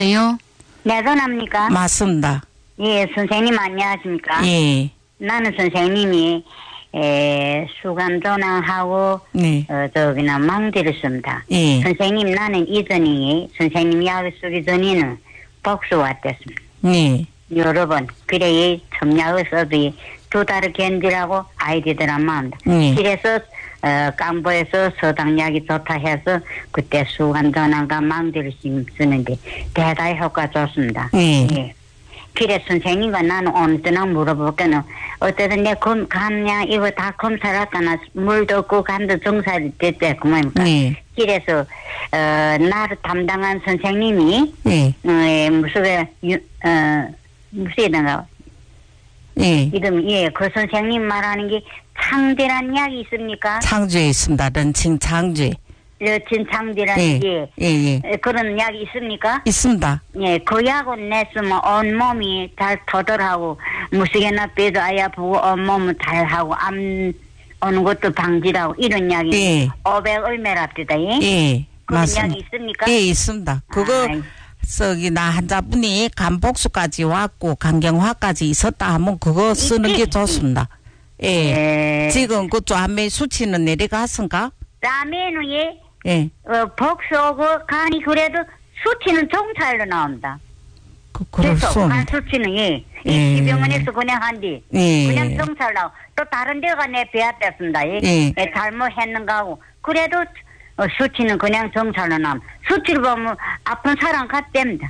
요? 네, 전화입니까? 맞습니다. 예, 선생님 안녕하십니까? 예. 나는 선생님이 수감 전화하고 네. 저기나 망대를 씁니다. 예. 선생님 나는 이전에 선생님 약을 쓰기 전에는 복수 왔댔습니다. 네. 여러 번 그래 첨약을 써도 두 달을 견디라고 아이디들 안 마음다. 그래서 깜보에서 서당약이 좋다 해서 그때 수감 전화가 망대를 쓰는데 대단히 효과 좋습니다. 예. 그래 선생님과 나는 어느 때나 물어볼게는 어쨌든 내 감량 이거 다 검사를 했잖아. 물도 없고 간도 정살이 됐대 그만입니까? 그래서 나를 담당한 선생님이 무슨 무슨가 이름 그 선생님 말하는 게 창대란 약이 있습니까? 창주에 있습니다. 런칭 창주에. 진창디란 그런 약이 있습니까? 있습니다. 예, 그 약을 냈으면 온몸이 잘 터덜하고 무시개나 빼도 아야 보고 온몸은 잘 하고 암 오는 것도 방지하고 이런 약이 500 얼마랍니다. 예, 그런 맞습니다. 약이 있습니까? 예, 있습니다. 그거 나 환자분이 간복수까지 왔고 간경화까지 있었다 하면 그거 쓰는 게 좋습니다. 예, 지금 그 좌매 수치는 내려갔은가? 라면은 복수하고 간이 그래도 수치는 정찰로 나옵니다. 그래서 간 수치는 지병원에서 그냥 한디 그냥 정찰 나오고 또 다른 데가 내 배웠댔습니다. 잘못했는가 하고 그래도 수치는 그냥 정찰로 나옵니다. 수치를 보면 아픈 사람 같답니다.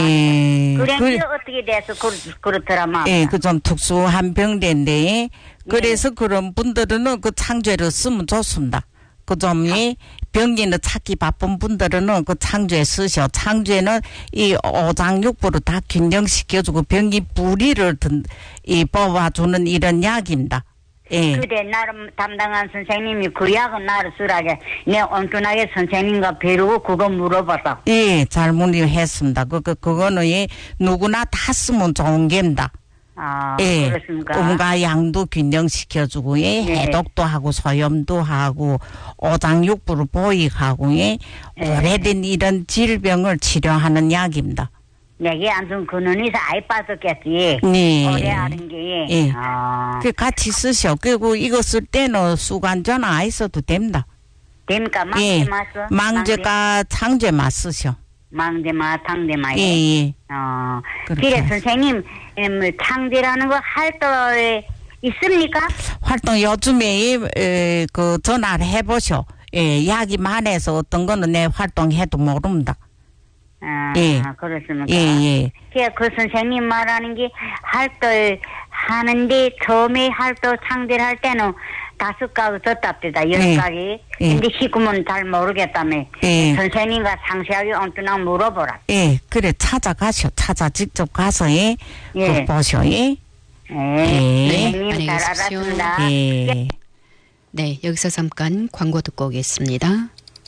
그래 어떻게 돼서 그렇더라 말. 그 좀 특수한 병인데 그래서 그런 분들은 그 창죄를 쓰면 좋습니다. 그 점이 병기는 찾기 바쁜 분들은 그 창죄 쓰셔. 창죄는 이 오장육부를 다 균형시켜주고 병기 뿌리를 뽑아주는 이런 약입니다. 예. 그래 나를 담당한 선생님이 그 약은 나를 쓰라게 내 온순하게 선생님과 배우고 그거 물어봤다. 예, 잘 문의했습니다. 그거는 누구나 다 쓰면 좋은 게입니다. 그렇습니까? 온갖 양도 균형시켜주고, 해독도 하고, 소염도 하고, 오장육부를 보익하고, 오래된 이런 질병을 치료하는 약입니다. 내게 안좀 근원에서 아이 빠졌겠지. 오래 하는 게. 그 같이 쓰셔. 그리고 이거 쓸 때는 수간전 안 써도 됩니다. 됩니까? 망제 맞어? 망제가 창제 맞 쓰셔. 망대마, 당대마. 그래, 선생님, 창대라는 거 활동에 있습니까? 활동 요즘에, 그, 전화를 해보셔. 약이 많아서 어떤 거는 내 활동해도 모릅니다. 그렇습니까? 그 선생님 말하는 게 활동 하는데 처음에 활동 창대를 할 때는 5가구 졌답니다. 10가구. 근데 시구면 잘 모르겠다며. 선생님과 상세하게 언뜻나 물어보라. 그래 찾아가셔. 직접 가서 그 보셔. 선생님 잘 알았습니다. 네, 여기서 잠깐 광고 듣고 오겠습니다.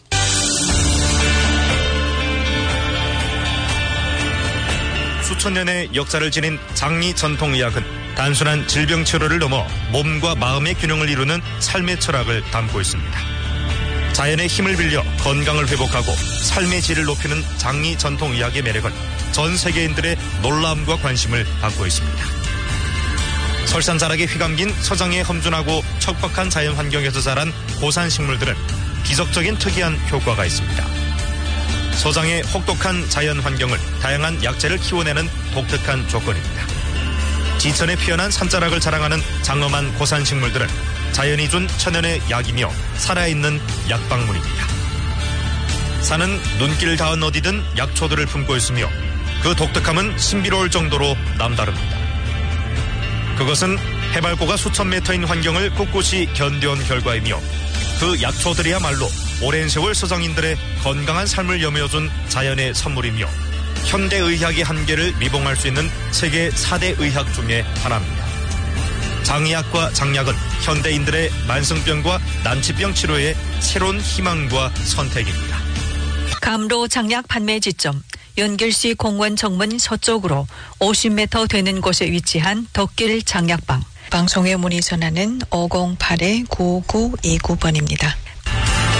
수천 년의 역사를 지닌 장리 전통의학은 단순한 질병 치료를 넘어 몸과 마음의 균형을 이루는 삶의 철학을 담고 있습니다. 자연의 힘을 빌려 건강을 회복하고 삶의 질을 높이는 장리 전통의학의 매력은 전 세계인들의 놀라움과 관심을 받고 있습니다. 설산자락에 휘감긴 서장의 험준하고 척박한 자연 환경에서 자란 고산 식물들은 기적적인 특이한 효과가 있습니다. 서장의 혹독한 자연 환경을 다양한 약재를 키워내는 독특한 조건입니다. 지천에 피어난 산자락을 자랑하는 장엄한 고산 식물들은 자연이 준 천연의 약이며 살아있는 약방문입니다. 산은 눈길 닿은 어디든 약초들을 품고 있으며 그 독특함은 신비로울 정도로 남다릅니다. 그것은 해발고가 수천 미터인 환경을 꿋꿋이 견뎌온 결과이며 그 약초들이야말로 오랜 세월 서장인들의 건강한 삶을 여며준 자연의 선물이며 현대의학의 한계를 미봉할 수 있는 세계 4대 의학 중에 하나입니다. 장의학과 장약은 현대인들의 만성병과 난치병 치료의 새로운 희망과 선택입니다. 감로 장약 판매 지점 연길시 공원 정문 서쪽으로 50m 되는 곳에 위치한 덕길 장약방. 방송의 문의 전화는 508-9929번입니다.